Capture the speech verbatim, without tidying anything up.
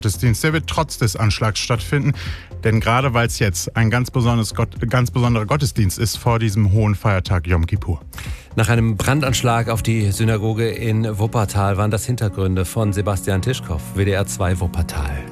Gottesdienst, der wird trotz des Anschlags stattfinden. Denn gerade weil es jetzt ein ganz, besonderes Gott, ganz besonderer Gottesdienst ist vor diesem hohen Feiertag Yom Kippur. Nach einem Brandanschlag auf die Synagoge in Wuppertal waren das Hintergründe von Sebastian Tischkow, W D R zwei Wuppertal.